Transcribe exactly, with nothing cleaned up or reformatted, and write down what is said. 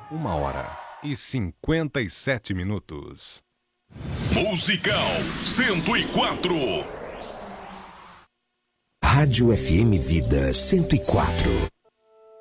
Uma hora e cinquenta e sete minutos. Musical cento e quatro. Rádio F M Vida cento e quatro.